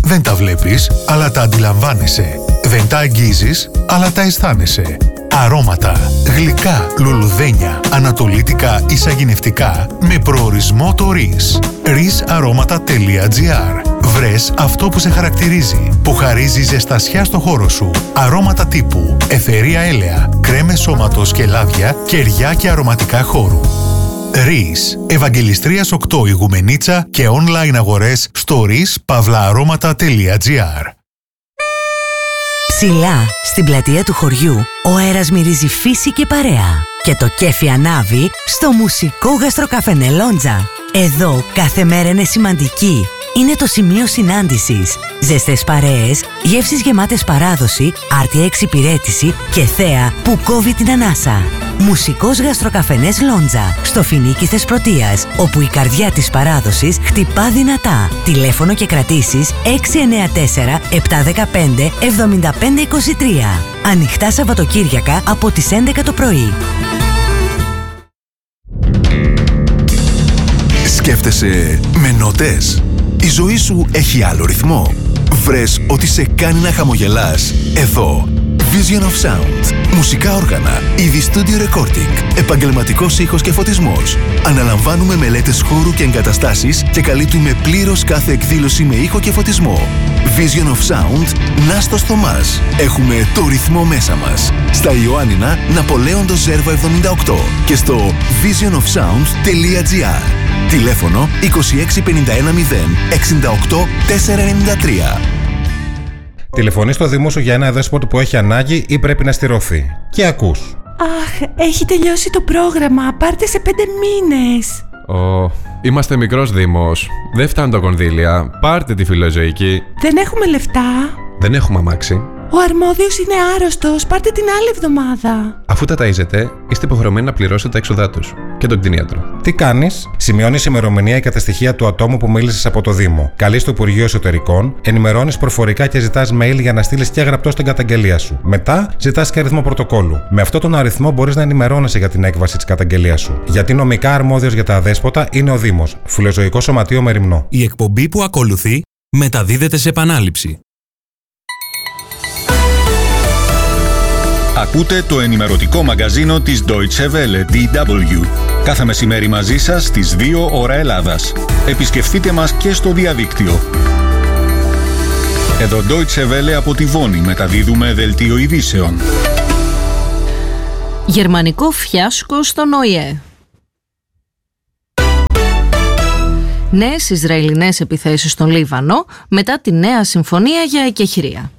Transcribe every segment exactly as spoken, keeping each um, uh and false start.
Δεν τα βλέπεις, αλλά τα αντιλαμβάνεσαι. Δεν τα αγγίζεις, αλλά τα αισθάνεσαι. Αρώματα, γλυκά, λουλουδένια, ανατολίτικα ή σαγηνευτικά με προορισμό το ΡΙΣ. ρις αρώματα τελεία τζι άρ. Βρες αυτό που σε χαρακτηρίζει, που χαρίζει ζεστασιά στο χώρο σου. Αρώματα τύπου αιθερία έλαια, κρέμες σώματος και λάδια, κεριά και αρωματικά χώρου. ΡΙΣ. Ευαγγελιστρίας οκτώ Ηγουμενίτσα και online αγορές στο ρις παύλα αρώματα τελεία τζι άρ. Ψηλά, στην πλατεία του χωριού, ο αέρας μυρίζει φύση και παρέα. Και το κέφι ανάβει στο μουσικό γαστροκαφενέ Λόντζα. Εδώ κάθε μέρα είναι σημαντική. Είναι το σημείο συνάντησης. Ζεστές παρέες, γεύσεις γεμάτες παράδοση, άρτια εξυπηρέτηση και θέα που κόβει την ανάσα. Μουσικός γαστροκαφενές Λόντζα, στο Φοινίκι Θεσπρωτείας, όπου η καρδιά της παράδοσης χτυπά δυνατά. Τηλέφωνο και κρατήσεις έξι εννιά τέσσερα επτά ένα πέντε εβδομήντα πέντε είκοσι τρία. Ανοιχτά Σαββατοκύριακα από τις έντεκα το πρωί. Σκέφτεσαι με νότες? Η ζωή σου έχει άλλο ρυθμό? Βρες ότι σε κάνει να χαμογελάς? Εδώ Vision of Sound. Μουσικά όργανα, είδη studio recording, επαγγελματικός ήχος και φωτισμός. Αναλαμβάνουμε μελέτες χώρου και εγκαταστάσεις και καλύπτουμε πλήρως κάθε εκδήλωση με ήχο και φωτισμό. Vision of Sound, Νάστος Θωμάς. Έχουμε το ρυθμό μέσα μας. Στα Ιωάννινα, Ναπολέοντος Ζέρβα εβδομήντα οκτώ και στο vision of sound τελεία τζι άρ. Τηλέφωνο είκοσι έξι πενήντα ένα μηδέν εξήντα οκτώ τετρακόσια ενενήντα τρία. Τηλεφωνείς στο Δήμο σου για ένα δέσποτο που έχει ανάγκη ή πρέπει να στηρωθεί. Και ακούς. Αχ, έχει τελειώσει το πρόγραμμα. Πάρτε σε πέντε μήνες. Ω, είμαστε μικρός Δήμος. Δεν φτάνουν τα κονδύλια. Πάρτε τη φιλοζωική. Δεν έχουμε λεφτά. Δεν έχουμε αμάξι. Ο αρμόδιος είναι άρρωστος. Πάρτε την άλλη εβδομάδα. Αφού τα ταΐζετε, είστε υποχρεωμένοι να πληρώσετε τα έξοδά τους και τον κτηνίατρο. Τι κάνεις? Σημειώνεις ημερομηνία και τα στοιχεία του ατόμου που μίλησες από το Δήμο. Καλείς το Υπουργείο Εσωτερικών, ενημερώνεις προφορικά και ζητάς mail για να στείλεις και γραπτό στην καταγγελία σου. Μετά ζητάς και αριθμό πρωτοκόλλου. Με αυτόν τον αριθμό μπορείς να ενημερώνεσαι για την έκβαση της καταγγελίας σου. Γιατί νομικά αρμόδιος για τα αδέσποτα είναι ο Δήμος. Φιλοζωικό Σωματείο Μεριμνό. Η εκπομπή που ακολουθεί μεταδίδεται σε επανάληψη. Ακούτε το ενημερωτικό μαγκαζίνο της Deutsche Welle, ντι ντάμπλιου. Κάθε μεσημέρι μαζί σας στις δύο ώρα Ελλάδας. Επισκεφτείτε μας και στο διαδίκτυο. Εδώ Deutsche Welle από τη Βόνη μεταδίδουμε δελτίο ειδήσεων. Γερμανικό φιάσκο στον Ο Η Ε. Νέες Ισραηλινές επιθέσεις στον Λίβανο μετά τη νέα συμφωνία για εκεχηρία.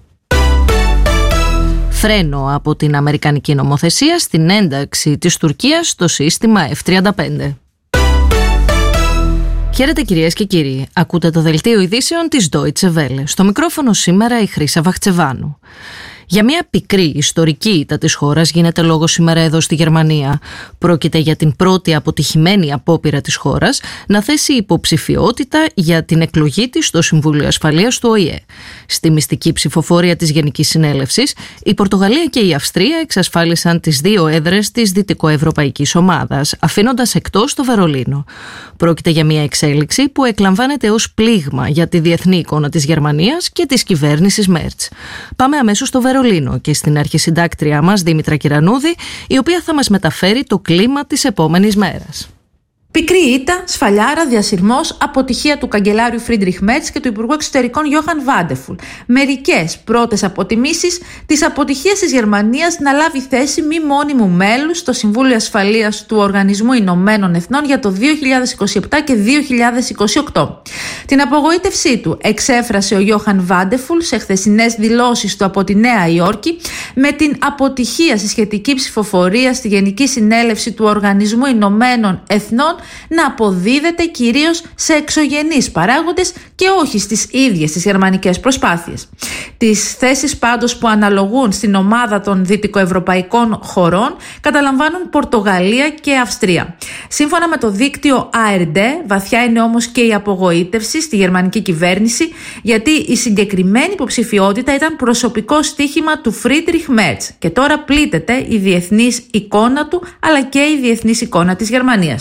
Φρένο από την Αμερικανική νομοθεσία στην ένταξη της Τουρκίας στο σύστημα εφ τριάντα πέντε. Χαίρετε κυρίες και κύριοι, ακούτε το δελτίο ειδήσεων της Deutsche Welle. Στο μικρόφωνο σήμερα η Χρύσα Βαχτσεβάνου. Για μια πικρή ιστορική ήττα της χώρας γίνεται λόγος σήμερα εδώ στη Γερμανία. Πρόκειται για την πρώτη αποτυχημένη απόπειρα της χώρας να θέσει υποψηφιότητα για την εκλογή της στο Συμβούλιο Ασφαλείας του Ο Η Ε. Στη μυστική ψηφοφορία της Γενικής Συνέλευσης, η Πορτογαλία και η Αυστρία εξασφάλισαν τις δύο έδρες της δυτικοευρωπαϊκής ομάδας, αφήνοντας εκτός το Βερολίνο. Πρόκειται για μια εξέλιξη που εκλαμβάνεται ως πλήγμα για τη διεθνή εικόνα της Γερμανίας και της κυβέρνησης Μέρτς. Πάμε αμέσως στο Βερολίνο και στην αρχισυντάκτριά μας Δήμητρα Κυρανούδη, η οποία θα μας μεταφέρει το κλίμα της επόμενης μέρας. Πικρή ήττα, σφαλιάρα, διασυρμός, αποτυχία του καγκελάριου Φρίντριχ Μέρτς και του Υπουργού Εξωτερικών Γιόχαν Βάντεφουλ. Μερικές πρώτες αποτιμήσεις της αποτυχίας της Γερμανίας να λάβει θέση μη μόνιμου μέλους στο Συμβούλιο Ασφαλείας του Οργανισμού Ηνωμένων Εθνών για το δύο χιλιάδες είκοσι επτά και δύο χιλιάδες είκοσι οκτώ. Την απογοήτευσή του εξέφρασε ο Γιόχαν Βάντεφουλ σε χθεσινές δηλώσεις του από τη Νέα Υόρκη με την αποτυχία στη σχετική ψηφοφορία στη Γενική Συνέλευση του Οργανισμού Ηνωμένων Εθνών να αποδίδεται κυρίως σε εξωγενείς παράγοντες και όχι στις ίδιες τις γερμανικές προσπάθειες. Τις θέσεις πάντως που αναλογούν στην ομάδα των δυτικοευρωπαϊκών χωρών καταλαμβάνουν Πορτογαλία και Αυστρία. Σύμφωνα με το δίκτυο έι αρ ντι, βαθιά είναι όμως και η απογοήτευση στη γερμανική κυβέρνηση, γιατί η συγκεκριμένη υποψηφιότητα ήταν προσωπικό στοίχημα του Φρίντριχ Μέρτς και τώρα πλήττεται η διεθνής εικόνα του αλλά και η διεθνής εικόνα της Γερμανίας.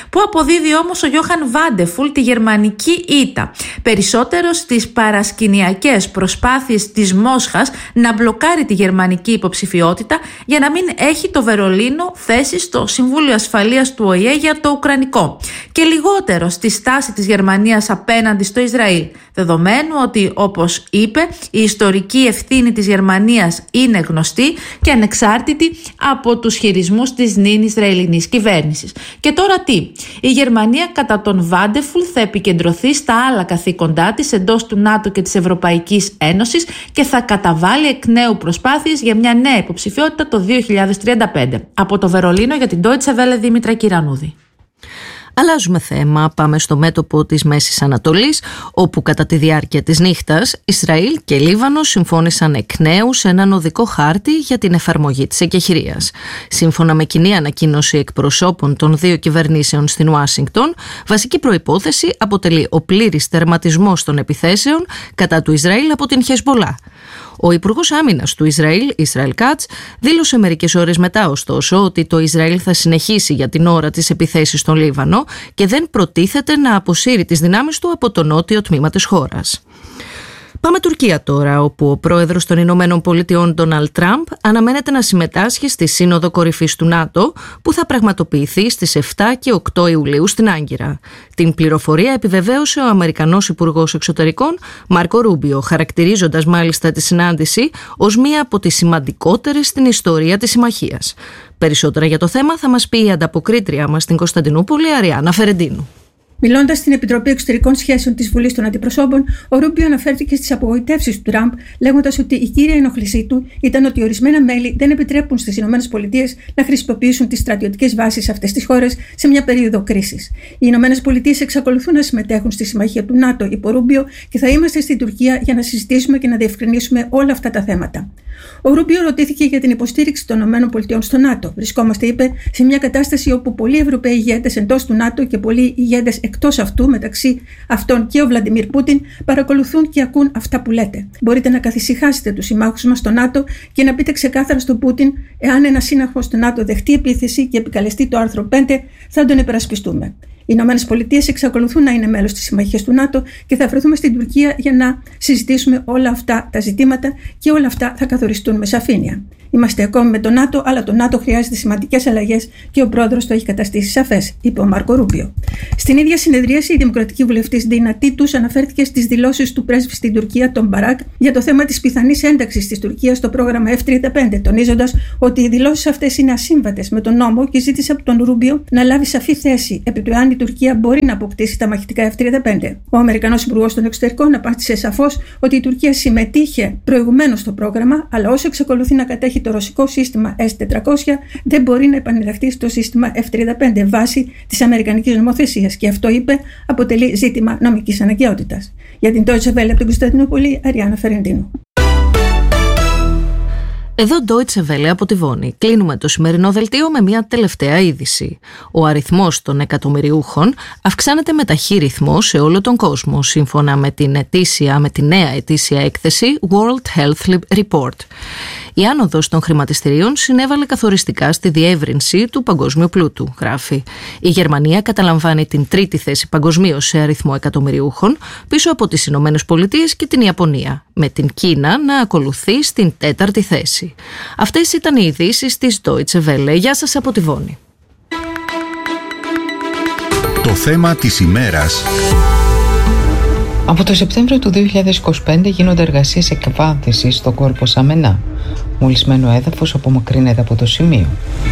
που αποδίδει όμως ο Γιώχαν Βάντεφουλ τη γερμανική ήττα, περισσότερο στις παρασκηνιακές προσπάθειες της Μόσχας να μπλοκάρει τη γερμανική υποψηφιότητα για να μην έχει το Βερολίνο θέση στο Συμβούλιο Ασφαλείας του Ο Η Ε για το Ουκρανικό, και λιγότερο στη στάση της Γερμανίας απέναντι στο Ισραήλ, δεδομένου ότι, όπως είπε, η ιστορική ευθύνη της Γερμανίας είναι γνωστή και ανεξάρτητη από τους χειρισμούς της νυν Ισραηλινής κυβέρνησης. Και τώρα τι? Η Γερμανία κατά τον Βάντεφουλ θα επικεντρωθεί στα άλλα καθήκοντά της εντός του ΝΑΤΟ και της Ευρωπαϊκής Ένωσης και θα καταβάλει εκ νέου προσπάθειες για μια νέα υποψηφιότητα το δύο χιλιάδες τριάντα πέντε. Από το Βερολίνο για την Deutsche Welle, Δήμητρα Κυρανούδη. Αλλάζουμε θέμα, πάμε στο μέτωπο της Μέσης Ανατολής, όπου κατά τη διάρκεια της νύχτας Ισραήλ και Λίβανο συμφώνησαν εκ νέου σε έναν οδικό χάρτη για την εφαρμογή της εκεχηρίας. Σύμφωνα με κοινή ανακοίνωση εκπροσώπων των δύο κυβερνήσεων στην Ουάσιγκτον, βασική προϋπόθεση αποτελεί ο πλήρης τερματισμός των επιθέσεων κατά του Ισραήλ από την Χεσμπολά. Ο Υπουργός Άμυνας του Ισραήλ, Ισραήλ Κάτς, δήλωσε μερικές ώρες μετά, ωστόσο, ότι το Ισραήλ θα συνεχίσει για την ώρα τις επιθέσεις στον Λίβανο και δεν προτίθεται να αποσύρει τις δυνάμεις του από το νότιο τμήμα της χώρας. Πάμε Τουρκία τώρα, όπου ο πρόεδρος των Ηνωμένων Πολιτειών Ντόναλντ Τραμπ αναμένεται να συμμετάσχει στη Σύνοδο Κορυφής του ΝΑΤΟ, που θα πραγματοποιηθεί στις επτά και οκτώ Ιουλίου στην Άγκυρα. Την πληροφορία επιβεβαίωσε ο Αμερικανός Υπουργός Εξωτερικών Μάρκο Ρούμπιο, χαρακτηρίζοντας μάλιστα τη συνάντηση ως μία από τις σημαντικότερες στην ιστορία της συμμαχίας. Περισσότερα για το θέμα θα μας πει η ανταποκρίτρια μας στην Κωνσταντινούπολη, Αριάννα Φερεντίνου. Μιλώντας στην Επιτροπή Εξωτερικών Σχέσεων της Βουλής των Αντιπροσώπων, ο Ρούμπιο αναφέρθηκε στις απογοητεύσεις του Τραμπ, λέγοντας ότι η κύρια ενοχλησή του ήταν ότι ορισμένα μέλη δεν επιτρέπουν στις ΗΠΑ να χρησιμοποιήσουν τις στρατιωτικές βάσεις σε αυτές τις χώρες σε μια περίοδο κρίσης. Οι ΗΠΑ εξακολουθούν να συμμετέχουν στη συμμαχία του ΝΑΤΟ, είπε ο Ρούμπιο, και θα είμαστε στην Τουρκία για να συζητήσουμε και να διευκρινίσουμε όλα αυτά τα θέματα. Ο Ρούμπιο ρωτήθηκε για την υποστήριξη των ΗΠΑ στο ΝΑΤΟ. Βρισκόμαστε, είπε, σε μια κατάσταση όπου πολλοί Ευρωπαίοι ηγέτες εντός του ΝΑΤΟ και πολλοί ηγέτες εκτός αυτού, μεταξύ αυτών και ο Βλαντιμίρ Πούτιν, παρακολουθούν και ακούν αυτά που λέτε. Μπορείτε να καθησυχάσετε τους συμμάχους μας στο ΝΑΤΟ και να πείτε ξεκάθαρα στον Πούτιν, εάν ένα σύμμαχος στο ΝΑΤΟ δεχτεί επίθεση και επικαλεστεί το άρθρο πέντε, θα τον υπερασπιστούμε. Οι ΗΠΑ εξακολουθούν να είναι μέλος της συμμαχίας του ΝΑΤΟ και θα βρεθούμε στην Τουρκία για να συζητήσουμε όλα αυτά τα ζητήματα και όλα αυτά θα καθοριστούν με σαφήνεια. Είμαστε ακόμη με το ΝΑΤΟ, αλλά το ΝΑΤΟ χρειάζεται σημαντικές αλλαγές και ο πρόεδρος το έχει καταστήσει σαφές, είπε ο Μάρκο Ρούμπιο. Στην ίδια συνεδρίαση, η δημοκρατική βουλευτής Ντίνα Τίτους αναφέρθηκε στις δηλώσεις του πρέσβη στην Τουρκία, τον Μπαράκ, για το θέμα της πιθανής ένταξης της Τουρκίας στο πρόγραμμα εφ τριάντα πέντε, τονίζοντας ότι οι δηλώσεις αυτές είναι ασύμβατες με τον νόμο και ζήτησε από τον Ρούμπιο να λάβει σαφή θέση επί του εάν η Τουρκία μπορεί να αποκτήσει τα μαχητικά εφ τριάντα πέντε. Ο Αμερικανός Υπουργός των Εξωτερικών απάντησε σαφώς ότι η Τουρκία συμμετείχε προηγουμένως στο πρόγραμμα, αλλά όσο εξακολουθεί να κατέχει το ρωσικό σύστημα ες τετρακόσια, δεν μπορεί να επανενταχθεί στο σύστημα εφ τριάντα πέντε βάσει της αμερικανικής νομοθεσίας. Και αυτό, είπε, αποτελεί ζήτημα νομικής αναγκαιότητας. Για την Deutsche Welle από την Κωνσταντινούπολη, Αριάννα Φερεντίνου. Εδώ Deutsche Welle από τη Βόνη. Κλείνουμε το σημερινό δελτίο με μια τελευταία είδηση. Ο αριθμός των εκατομμυριούχων αυξάνεται με ταχύ ρυθμό σε όλο τον κόσμο, σύμφωνα με την, ετήσια, με τη νέα ετήσια έκθεση World Health Report. Η άνοδος των χρηματιστηρίων συνέβαλε καθοριστικά στη διεύρυνση του παγκόσμιου πλούτου, γράφει. Η Γερμανία καταλαμβάνει την τρίτη θέση παγκοσμίως σε αριθμό εκατομμυριούχων, πίσω από τις Ηνωμένες Πολιτείες και την Ιαπωνία, με την Κίνα να ακολουθεί στην τέταρτη θέση. Αυτές ήταν οι ειδήσεις της Deutsche Welle. Γεια σας από τη Βόνη. Το θέμα της ημέρας. Από το Σεπτέμβριο του δύο χιλιάδες είκοσι πέντε γίνονται εργασίες εκβάθυνσης στον κόρπο Σαμενά. Μολυσμένο έδαφος απομακρύνεται από το σημείο.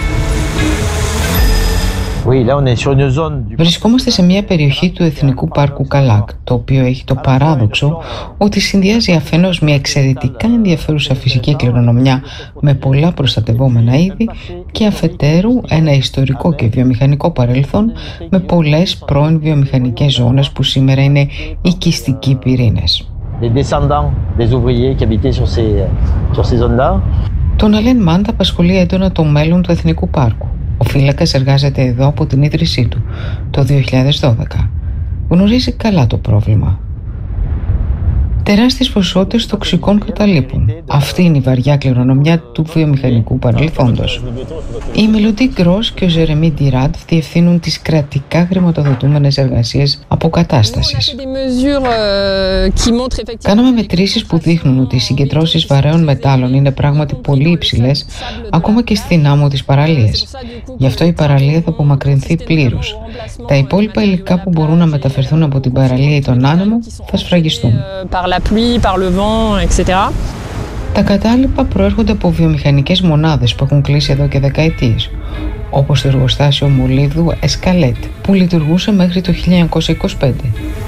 Βρισκόμαστε σε μια περιοχή του Εθνικού Πάρκου Καλάκ, το οποίο έχει το παράδοξο ότι συνδυάζει αφενός μια εξαιρετικά ενδιαφέρουσα φυσική κληρονομιά με πολλά προστατευόμενα είδη και αφετέρου ένα ιστορικό και βιομηχανικό παρελθόν με πολλές πρώην βιομηχανικές ζώνες που σήμερα είναι οικιστικοί πυρήνες. Τον Αλέν Μάντα απασχολεί έντονα το μέλλον του Εθνικού Πάρκου. Ο φύλακας εργάζεται εδώ από την ίδρυσή του, το δύο χιλιάδες δώδεκα. Γνωρίζει καλά το πρόβλημα. τεράστιες ποσότητες τοξικών καταλήπων. Αυτή είναι η βαριά κληρονομιά του βιομηχανικού παρελθόντος. Η Μελοντή Γκρος και ο Ζερεμί Ντιράντ διευθύνουν τις κρατικά χρηματοδοτούμενες εργασίες αποκατάστασης. Κάναμε μετρήσεις που δείχνουν ότι οι συγκεντρώσεις βαρέων μετάλλων είναι πράγματι πολύ υψηλές, ακόμα και στην άμμο της παραλίας. Γι' αυτό η παραλία θα απομακρυνθεί πλήρως. Τα υπόλοιπα υλικά που μπορούν να μεταφερθούν από την παραλία ή τον άνεμο θα σφραγιστούν. Τα κατάλοιπα προέρχονται από βιομηχανικές μονάδες που έχουν κλείσει εδώ και δεκαετίες, όπως το εργοστάσιο μολύβδου Εσκαλέτ, που λειτουργούσε μέχρι το χίλια εννιακόσια είκοσι πέντε.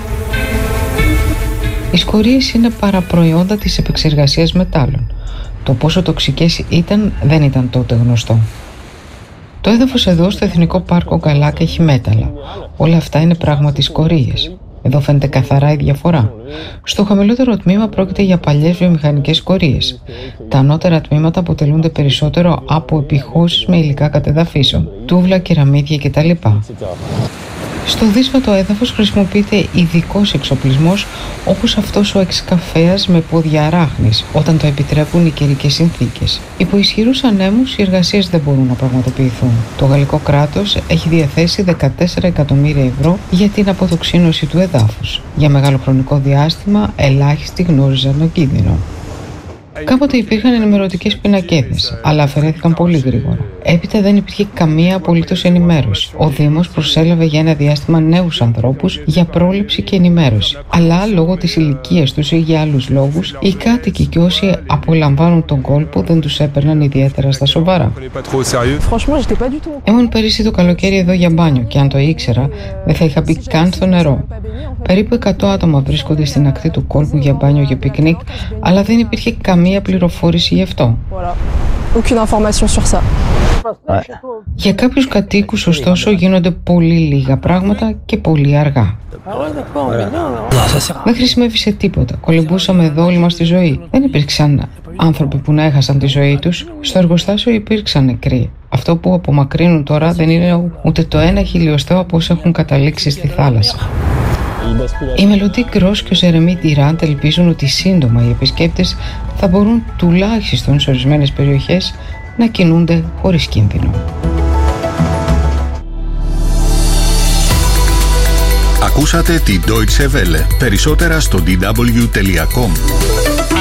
Οι σκορίες είναι παραπροϊόντα της επεξεργασίας μετάλλων. Το πόσο τοξικές ήταν δεν ήταν τότε γνωστό. Το έδαφος εδώ στο Εθνικό Πάρκο Καλάκ έχει μέταλλα. Όλα αυτά είναι πράγματι σκορίες. Εδώ φαίνεται καθαρά η διαφορά. Στο χαμηλότερο τμήμα πρόκειται για παλιές βιομηχανικές σκορίες. Τα ανώτερα τμήματα αποτελούνται περισσότερο από επιχώσεις με υλικά κατεδαφίσεων, τούβλα, κεραμίδια κτλ. Στο δύσβατο έδαφος χρησιμοποιείται ειδικός εξοπλισμός, όπως αυτός ο εξκαφέας με πόδια αράχνης, όταν το επιτρέπουν οι καιρικές συνθήκες. Υπό ισχυρούς ανέμους οι εργασίες δεν μπορούν να πραγματοποιηθούν. Το γαλλικό κράτος έχει διαθέσει δεκατέσσερα εκατομμύρια ευρώ για την αποτοξίνωση του εδάφους. Για μεγάλο χρονικό διάστημα ελάχιστοι γνώριζαν τον κίνδυνο. Κάποτε υπήρχαν ενημερωτικές πινακίδες, αλλά αφαιρέθηκαν πολύ γρήγορα. Έπειτα δεν υπήρχε καμία απολύτως ενημέρωση. Ο Δήμος προσέλαβε για ένα διάστημα νέους ανθρώπους για πρόληψη και ενημέρωση. Αλλά λόγω της ηλικίας τους ή για άλλους λόγους, οι κάτοικοι και όσοι απολαμβάνουν τον κόλπο δεν τους έπαιρναν ιδιαίτερα στα σοβαρά. Ήμουν πέρυσι το καλοκαίρι εδώ για μπάνιο και αν το ήξερα, δεν θα είχα μπει καν στο νερό. Περίπου εκατό άτομα βρίσκονται στην ακτή του κόλπου για μπάνιο και πικνίκ, αλλά δεν υπήρχε καμία πληροφόρηση γι' αυτό. Για κάποιους κατοίκους, ωστόσο, γίνονται πολύ λίγα πράγματα και πολύ αργά. Δεν χρησιμεύει σε τίποτα. Κολυμπούσαμε εδώ όλη μας τη ζωή. Δεν υπήρξαν άνθρωποι που να έχασαν τη ζωή τους. Στο εργοστάσιο υπήρξαν νεκροί. Αυτό που απομακρύνουν τώρα δεν είναι ούτε το ένα χιλιοστό από όσα έχουν καταλήξει στη θάλασσα. Η Μελοντή Γκρος και ο Ζερεμί Ντιράντ ελπίζουν ότι σύντομα οι επισκέπτες θα μπορούν τουλάχιστον σε ορισμένες περιοχές να κινούνται χωρίς κίνδυνο. Ακούσατε τη Deutsche Welle. Περισσότερα στο ντι ντάμπλιου τελεία κομ.